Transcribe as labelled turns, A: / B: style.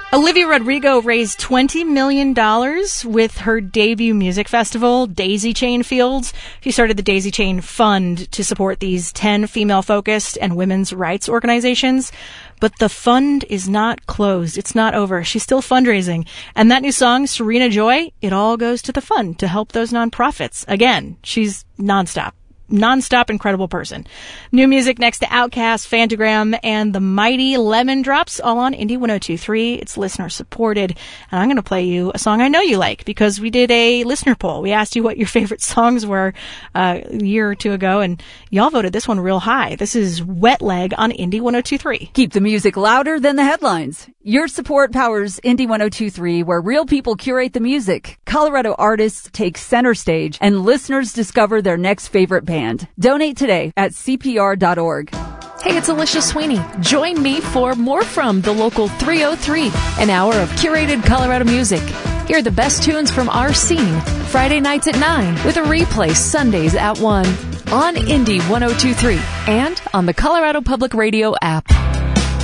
A: Olivia Rodrigo raised $20 million with her debut music festival, Daisy Chain Fields. She started the Daisy Chain Fund to support these 10 female-focused and women's rights organizations. But the fund is not closed. It's not over. She's still fundraising. And that new song, Serena Joy, it all goes to the fund to help those nonprofits. Again, she's nonstop, incredible person. New music next to Outkast, Phantogram, and the mighty Lemon Drops, all on Indie 102.3. It's listener supported. And I'm going to play you a song I know you like because we did a listener poll. We asked you what your favorite songs were a year or two ago, and y'all voted this one real high. This is Wet Leg on Indie 102.3.
B: Keep the music louder than the headlines. Your support powers Indie 102.3, where real people curate the music, Colorado artists take center stage, and listeners discover their next favorite band. Donate today at CPR.org.
C: Hey, it's Alicia Sweeney. Join me for More From the Local 303, an hour of curated Colorado music. Hear the best tunes from our scene, Friday nights at 9, with a replay Sundays at 1, on Indie 102.3, and on the Colorado Public Radio app.